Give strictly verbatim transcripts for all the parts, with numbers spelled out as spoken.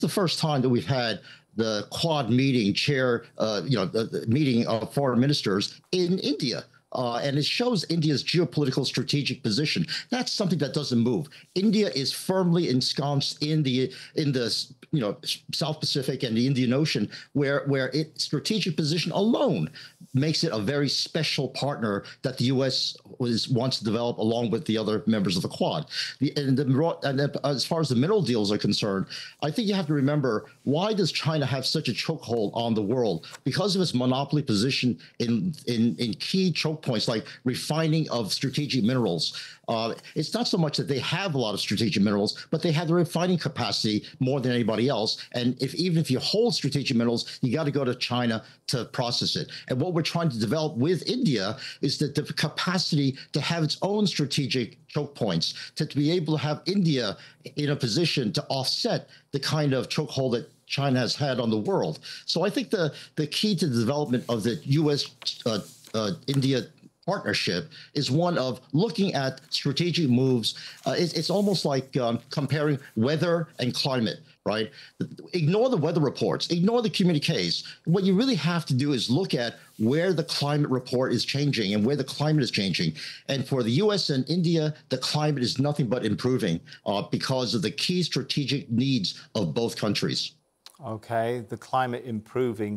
the first time that we've had the Quad meeting chair, uh, you know, the, the meeting of foreign ministers in India. Uh, and it shows India's geopolitical strategic position. That's something that doesn't move. India is firmly ensconced in the in the you know South Pacific and the Indian Ocean, where where its strategic position alone makes it a very special partner that the U S was wants to develop along with the other members of the Quad. The, and, the, and as far as the mineral deals are concerned, I think you have to remember, why does China have such a chokehold on the world? Because of its monopoly position in in in key choke points like refining of strategic minerals. Uh, it's not so much that they have a lot of strategic minerals, but they have the refining capacity more than anybody else. And if even if you hold strategic minerals, you got to go to China to process it. And what we're trying to develop with India is that the capacity to have its own strategic choke points, to, to be able to have India in a position to offset the kind of chokehold that China has had on the world. So I think the, the key to the development of the U S uh, uh, India partnership is one of looking at strategic moves. Uh, it, it's almost like um, comparing weather and climate, right? Ignore the weather reports, ignore the communiques. What you really have to do is look at where the climate report is changing and where the climate is changing. And for the U S and India, the climate is nothing but improving uh, because of the key strategic needs of both countries. Okay, the climate improving.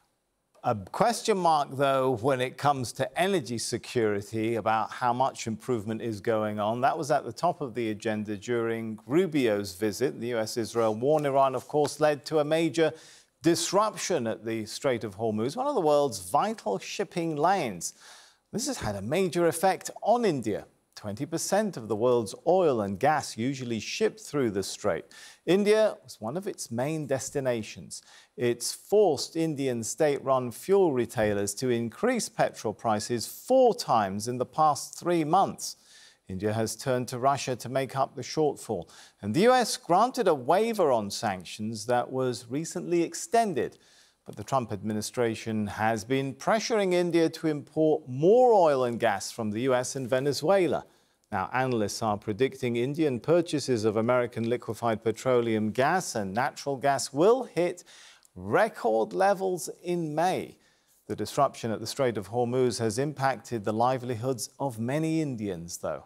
A question mark, though, when it comes to energy security, about how much improvement is going on. That was at the top of the agenda during Rubio's visit. The U S-Israel war in Iran, of course, led to a major disruption at the Strait of Hormuz, one of the world's vital shipping lanes. This has had a major effect on India. twenty percent of the world's oil and gas usually shipped through the strait. India was one of its main destinations. It's forced Indian state-run fuel retailers to increase petrol prices four times in the past three months. India has turned to Russia to make up the shortfall. And the U S granted a waiver on sanctions that was recently extended. But the Trump administration has been pressuring India to import more oil and gas from the U S and Venezuela. Now, analysts are predicting Indian purchases of American liquefied petroleum gas and natural gas will hit record levels in May. The disruption at the Strait of Hormuz has impacted the livelihoods of many Indians, though.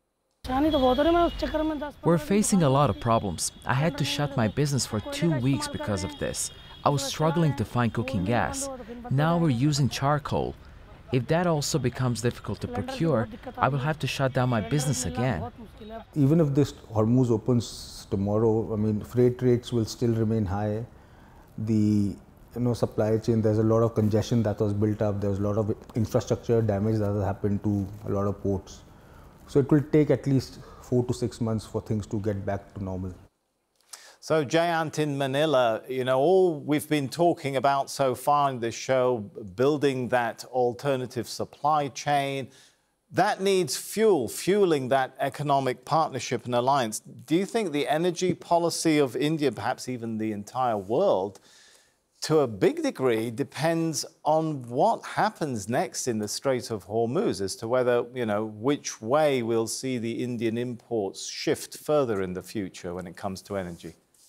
We're facing a lot of problems. I had to shut my business for two weeks because of this. I was struggling to find cooking gas. Now we're using charcoal. If that also becomes difficult to procure, I will have to shut down my business again. Even if this Hormuz opens tomorrow, I mean, freight rates will still remain high. The you know, supply chain, there's a lot of congestion that was built up. There's a lot of infrastructure damage that has happened to a lot of ports. So it will take at least four to six months for things to get back to normal. So, Jayant, in Manila, you know, all we've been talking about so far in this show, building that alternative supply chain, that needs fuel, fueling that economic partnership and alliance. Do you think the energy policy of India, perhaps even the entire world, to a big degree depends on what happens next in the Strait of Hormuz as to whether, you know, which way we'll see the Indian imports shift further in the future when it comes to energy?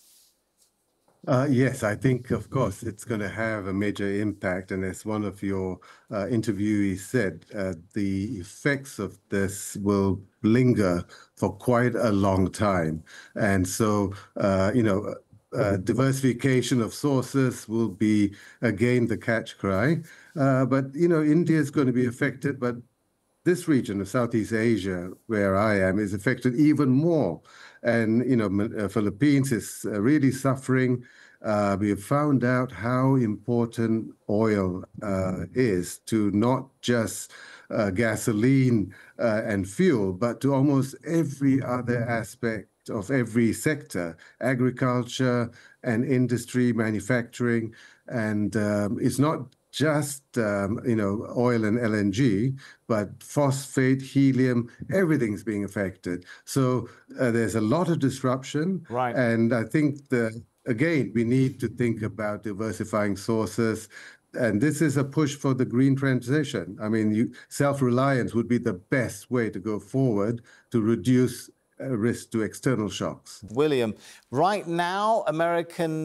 Uh, yes, I think, of course, it's going to have a major impact. And as one of your uh, interviewees said, uh, the effects of this will linger for quite a long time. And so, uh, you know, uh, diversification of sources will be, again, the catch cry. Uh, but, you know, India is going to be affected. But this region of Southeast Asia, where I am, is affected even more. And, you know, Philippines is really suffering. Uh, we have found out how important oil uh, is to not just uh, gasoline uh, and fuel, but to almost every other aspect of every sector, agriculture and industry, manufacturing. And um, it's not just, um, you know, oil and L N G, but phosphate, helium, everything's being affected. So uh, there's a lot of disruption. Right. And I think, the, again, we need to think about diversifying sources. And this is a push for the green transition. I mean, you, self-reliance would be the best way to go forward to reduce uh, risk to external shocks. William, right now, American